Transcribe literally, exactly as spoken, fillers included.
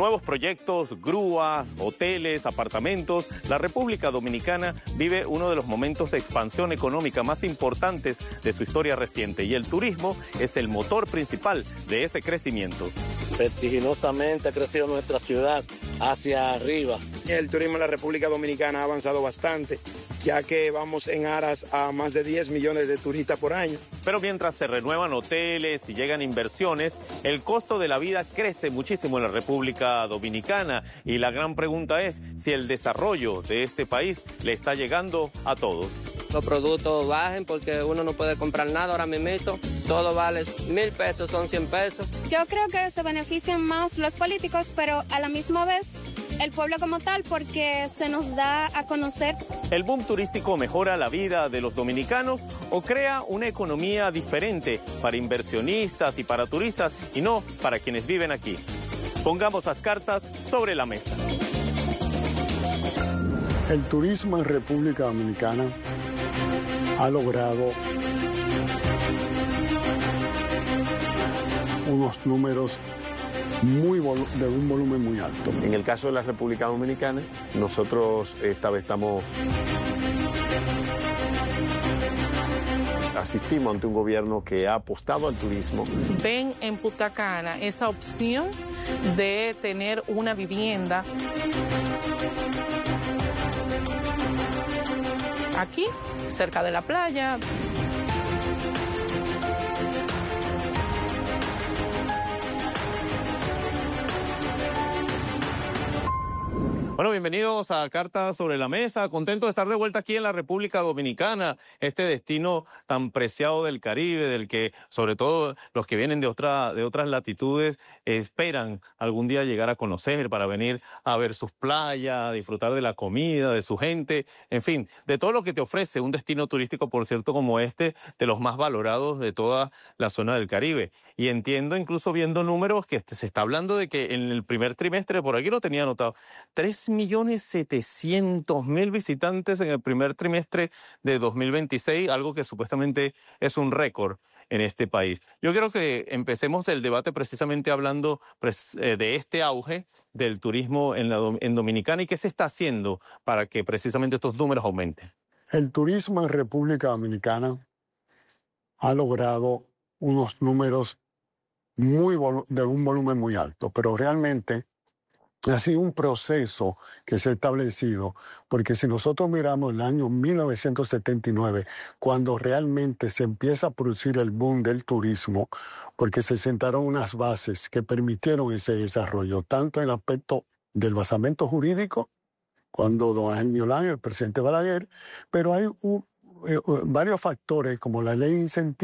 Nuevos proyectos, grúas, hoteles, apartamentos. La República Dominicana vive uno de los momentos de expansión económica más importantes de su historia reciente y el turismo es el motor principal de ese crecimiento. Vertiginosamente ha crecido nuestra ciudad hacia arriba. El turismo en la República Dominicana ha avanzado bastante, ya que vamos en aras a más de diez millones de turistas por año. Pero mientras se renuevan hoteles y llegan inversiones, el costo de la vida crece muchísimo en la República Dominicana y la gran pregunta es si el desarrollo de este país le está llegando a todos. Los productos bajen porque uno no puede comprar nada ahora mismo, todo vale mil pesos, son cien pesos. Yo creo que se benefician más los políticos, pero a la misma vez el pueblo como tal, porque se nos da a conocer. ¿El boom turístico mejora la vida de los dominicanos o crea una economía diferente para inversionistas y para turistas y no para quienes viven aquí? Pongamos las cartas sobre la mesa. El turismo en República Dominicana ha logrado unos números muy de un volumen muy alto. En el caso de la República Dominicana, nosotros esta vez estamos asistimos ante un gobierno que ha apostado al turismo. Ven en Punta Cana esa opción de tener una vivienda aquí, cerca de la playa. Bueno, bienvenidos a Cartas sobre la Mesa. Contento de estar de vuelta aquí en la República Dominicana, este destino tan preciado del Caribe, del que sobre todo los que vienen de, otra, de otras latitudes esperan algún día llegar a conocer para venir a ver sus playas, a disfrutar de la comida, de su gente, en fin, de todo lo que te ofrece un destino turístico, por cierto, como este, de los más valorados de toda la zona del Caribe. Y entiendo, incluso viendo números, que se está hablando de que en el primer trimestre, por aquí lo tenía anotado, tres millones setecientos mil visitantes en el primer trimestre de dos mil veintiséis, algo que supuestamente es un récord en este país. Yo creo que empecemos el debate precisamente hablando de este auge del turismo en, la, en Dominicana y qué se está haciendo para que precisamente estos números aumenten. El turismo en República Dominicana ha logrado unos números muy de un volumen muy alto, pero realmente ha sido un proceso que se ha establecido, porque si nosotros miramos el año mil novecientos setenta y nueve, cuando realmente se empieza a producir el boom del turismo, porque se sentaron unas bases que permitieron ese desarrollo, tanto en el aspecto del basamento jurídico, cuando don Ángel Miolán, el presidente Balaguer, pero hay un, eh, varios factores como la ley de incentivos,